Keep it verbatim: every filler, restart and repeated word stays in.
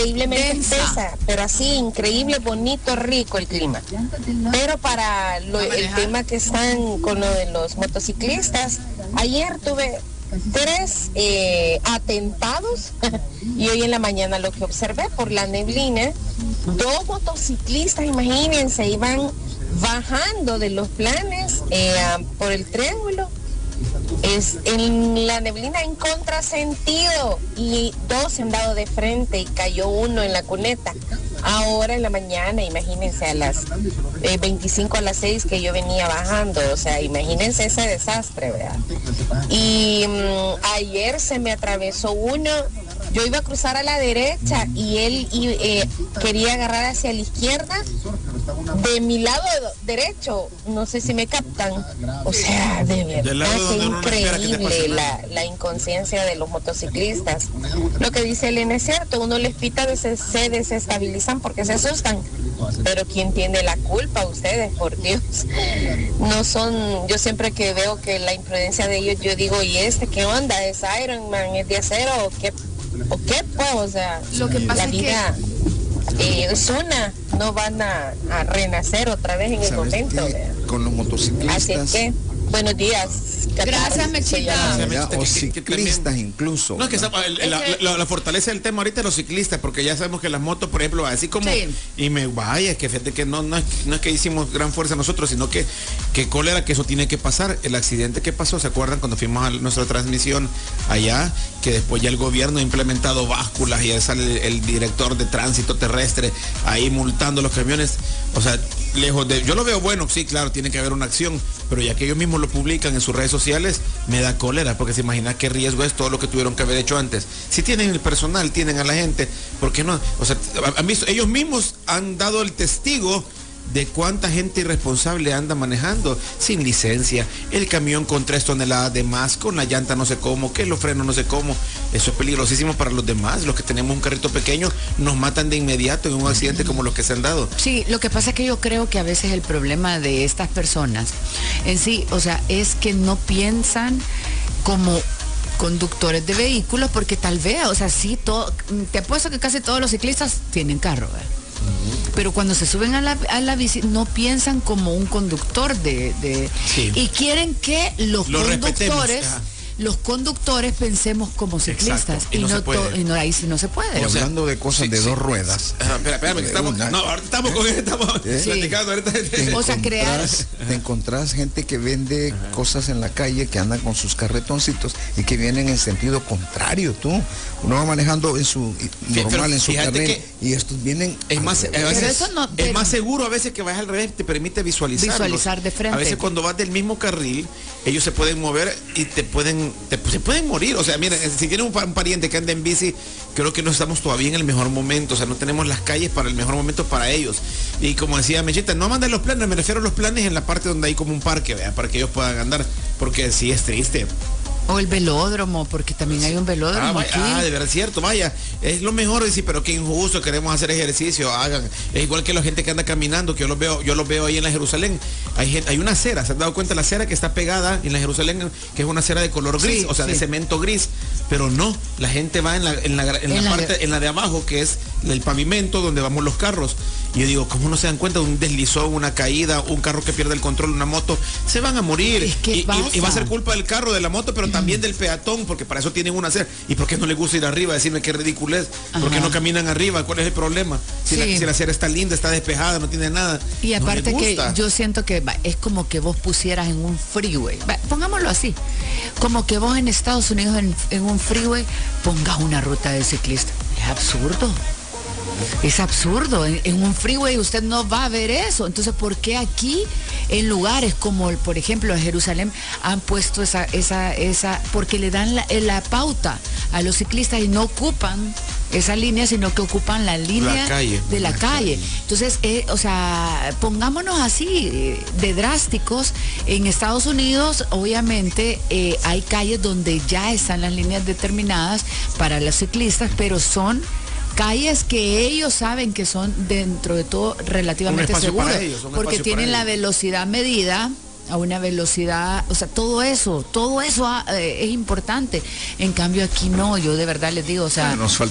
increíblemente densa. espesa, pero así, increíble, bonito, rico el clima. Pero para lo, el tema que están con lo de los motociclistas, ayer tuve tres eh, atentados y hoy en la mañana lo que observé por la neblina, dos motociclistas, imagínense, iban bajando de los planes eh, por el triángulo. Es en la neblina en contrasentido y dos se han dado de frente y cayó uno en la cuneta. Ahora en la mañana, imagínense, a las eh, veinticinco a las seis que yo venía bajando, o sea, imagínense ese desastre, ¿verdad? Y um, ayer se me atravesó uno, yo iba a cruzar a la derecha y él y, eh, quería agarrar hacia la izquierda, de mi lado derecho, no sé si me captan, o sea, de verdad que increíble la, la inconsciencia de los motociclistas. Lo que dice Elena es cierto, uno les pita, se, se desestabilizan porque se asustan, pero ¿quién tiene la culpa? Ustedes, por Dios. No son, yo siempre que veo que la imprudencia de ellos, yo digo, ¿y este qué onda? ¿Es Iron Man? ¿Es de acero? ¿O qué? ¿O qué? Pues, o sea, lo que pasa la vida eh, es una, no van a, a renacer otra vez en el momento. Con los motociclistas. Así es que, buenos días. Gracias, Mechita. O ciclistas incluso. No, es que esa, el, la, la, la fortaleza del tema ahorita de los ciclistas, porque ya sabemos que las motos, por ejemplo, así como, sí. y me vaya, es que fíjate que no, no, es, no es que hicimos gran fuerza nosotros, sino que, que cólera que eso tiene que pasar. El accidente que pasó, ¿se acuerdan cuando fuimos a nuestra transmisión allá? Que después ya el gobierno ha implementado básculas y ya sale el, el director de tránsito terrestre ahí multando los camiones. O sea, lejos de, yo lo veo bueno, sí, claro, tiene que haber una acción, pero ya que ellos mismos lo publican en sus redes sociales, me da cólera, porque se imagina qué riesgo es todo lo que tuvieron que haber hecho antes. Si tienen el personal, tienen a la gente, ¿por qué no? O sea, han visto, ellos mismos han dado el testigo de cuánta gente irresponsable anda manejando sin licencia, el camión con tres toneladas de más, con la llanta no sé cómo, que los frenos no sé cómo. Eso es peligrosísimo para los demás. Los que tenemos un carrito pequeño nos matan de inmediato en un accidente como los que se han dado. Sí, lo que pasa es que yo creo que a veces el problema de estas personas en sí, o sea, es que no piensan como conductores de vehículos, porque tal vez, o sea, sí, todo, te apuesto que casi todos los ciclistas tienen carro, ¿verdad? Pero cuando se suben a la, a la bici no piensan como un conductor de, de sí. y quieren que los Lo conductores los conductores pensemos como ciclistas. Y, y, no no to, y no ahí sí no se puede. O sea, hablando de cosas sí, de sí. dos ruedas. Ajá, espera, espera, que estamos, no, ahorita estamos con estamos ¿Eh? platicando ahorita. Te o sea, crear. Te encontrás gente que vende Ajá. cosas en la calle, que andan con sus carretoncitos y que vienen en sentido contrario, tú. Uno va manejando en su normal, pero, en su carril, y estos vienen. Es más, a veces, no, pero, es más seguro a veces que vas al revés, te permite visualizar. Visualizar de frente. A veces cuando vas del mismo carril, ellos se pueden mover y te pueden Te, se pueden morir. O sea, miren, si tienen un, un pariente que anda en bici, creo que no estamos todavía en el mejor momento. O sea, no tenemos las calles para el mejor momento para ellos. Y como decía Mechita, no mandan los planes, me refiero a los planes en la parte donde hay como un parque, ¿verdad? Para que ellos puedan andar, porque sí es triste. O el velódromo, porque también hay un velódromo ah, vaya, aquí. Ah, de verdad, es cierto, vaya. Es lo mejor decir, pero qué injusto, queremos hacer ejercicio, hagan. Es igual que la gente que anda caminando, que yo los veo, yo los veo ahí en la Jerusalén. Hay gente, hay una acera, ¿se han dado cuenta? La acera que está pegada en la Jerusalén, que es una acera de color gris, sí, o sea, sí. de cemento gris. Pero no, la gente va en la, en la, en en la parte, de... en la de abajo, que es el pavimento donde vamos los carros. Y yo digo, ¿cómo no se dan cuenta de un deslizón, una caída, un carro que pierde el control, una moto? Se van a morir. Es que y, y, y va a ser culpa del carro, de la moto, pero también del peatón, porque para eso tienen una acera. ¿Y por qué no les gusta ir arriba? Decirme qué ridiculez. ¿Por qué no caminan arriba? ¿Cuál es el problema? Si, sí. la, si la acera está linda, está despejada, no tiene nada. Y aparte no que yo siento que va, es como que vos pusieras en un freeway, va, pongámoslo así, como que vos en Estados Unidos en, en un freeway pongas una ruta de ciclista. Es absurdo. Es absurdo, en, en un freeway usted no va a ver eso. Entonces, ¿por qué aquí en lugares como, por ejemplo, en Jerusalén han puesto esa, esa, esa, porque le dan la, la pauta a los ciclistas y no ocupan esa línea, sino que ocupan la línea la calle, de la, la calle. calle. Entonces, eh, o sea, pongámonos así de drásticos. En Estados Unidos, obviamente, eh, hay calles donde ya están las líneas determinadas para los ciclistas, pero son calles que ellos saben que son dentro de todo relativamente seguras, porque tienen la velocidad medida a una velocidad, o sea, todo eso, todo eso eh, es importante. En cambio aquí no, yo de verdad les digo, o sea,